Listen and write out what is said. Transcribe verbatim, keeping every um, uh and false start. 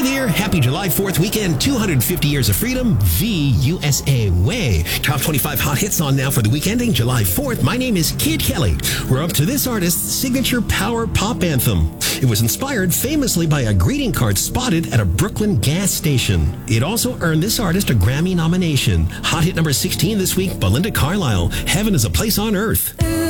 there, happy July fourth weekend, two hundred fifty years of freedom, the U S A way. Top twenty-five hot hits on now for the week ending July fourth. My name is Kid Kelly. We're up to this artist's signature power pop anthem. It was inspired famously by a greeting card spotted at a Brooklyn gas station. It also earned this artist a Grammy nomination. Hot hit number sixteen this week, Belinda Carlisle, Heaven is a Place on Earth.